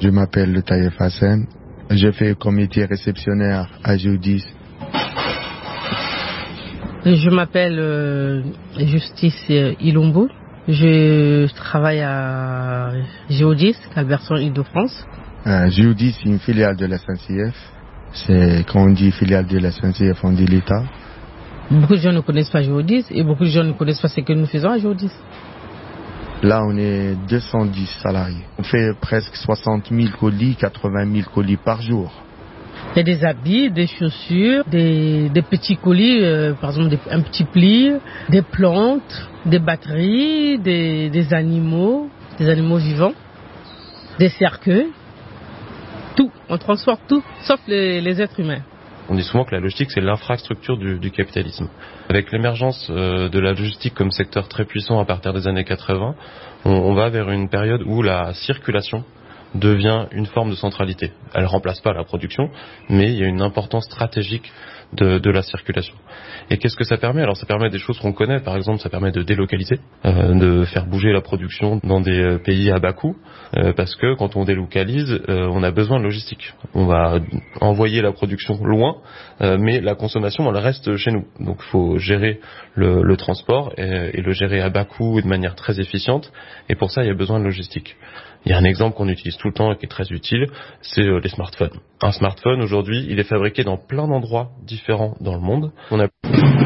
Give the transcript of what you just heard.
Je m'appelle Taïef Hassan. Je fais comme métier réceptionnaire à Géodis. Je m'appelle Justice Ilombo. Je travaille à Géodis, Calverson, Île-de-France. Géodis, c'est une filiale de la SNCF. C'est quand on dit filiale de la SNCF, on dit l'État. Beaucoup de gens ne connaissent pas Géodis et beaucoup de gens ne connaissent pas ce que nous faisons à Géodis. Là, on est 210 salariés. On fait presque 60 000 colis, 80 000 colis par jour. Il y a des habits, des chaussures, des petits colis, par exemple un petit pli, des plantes, des batteries, des animaux vivants, des cercueils. Tout, on transporte tout, sauf les êtres humains. On dit souvent que la logistique, c'est l'infrastructure du capitalisme. Avec l'émergence de la logistique comme secteur très puissant à partir des années 80, on va vers une période où la circulation devient une forme de centralité. Elle ne remplace pas la production, mais il y a une importance stratégique de la circulation. Et qu'est-ce que ça permet? Alors ça permet des choses qu'on connaît, par exemple ça permet de délocaliser, de faire bouger la production dans des pays à bas coût, parce que quand on délocalise, on a besoin de logistique. On va envoyer la production loin, mais la consommation elle reste chez nous. Donc il faut gérer le transport et le gérer à bas coût et de manière très efficiente, et pour ça il y a besoin de logistique. Il y a un exemple qu'on utilise tout le temps et qui est très utile, c'est les smartphones. Un smartphone, aujourd'hui, il est fabriqué dans plein d'endroits différents dans le monde.